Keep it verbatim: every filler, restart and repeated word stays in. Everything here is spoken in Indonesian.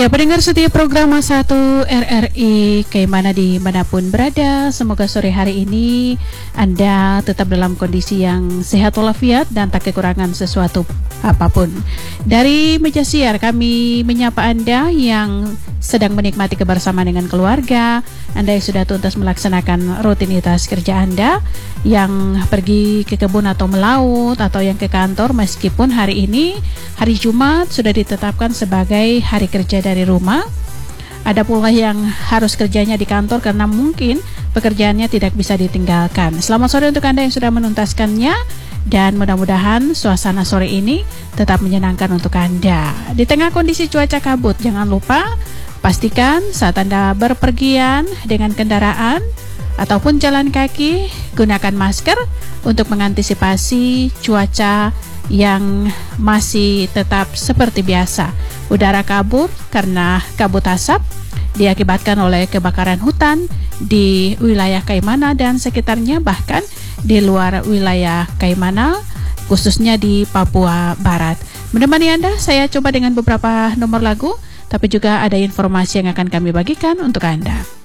Ya, pendengar setia program satu R R I Kaimana dimanapun berada, semoga sore hari ini Anda tetap dalam kondisi yang sehat walafiat dan tak kekurangan sesuatu apapun. Dari meja siar kami menyapa Anda yang sedang menikmati kebersamaan dengan keluarga, Anda yang sudah tuntas melaksanakan rutinitas kerja Anda, yang pergi ke kebun atau melaut, atau yang ke kantor meskipun hari ini hari Jumat sudah ditetapkan sebagai hari kerja dari rumah. Ada pula yang harus kerjanya di kantor karena mungkin pekerjaannya tidak bisa ditinggalkan. Selamat sore untuk Anda yang sudah menuntaskannya, dan mudah-mudahan suasana sore ini tetap menyenangkan untuk Anda. Di tengah kondisi cuaca kabut, jangan lupa pastikan saat Anda berpergian dengan kendaraan ataupun jalan kaki, gunakan masker untuk mengantisipasi cuaca yang masih tetap seperti biasa. Udara kabut karena kabut asap diakibatkan oleh kebakaran hutan di wilayah Kaimana dan sekitarnya, bahkan di luar wilayah Kaimana, khususnya di Papua Barat. Menemani Anda, saya coba dengan beberapa nomor lagu, tapi juga ada informasi yang akan kami bagikan untuk Anda.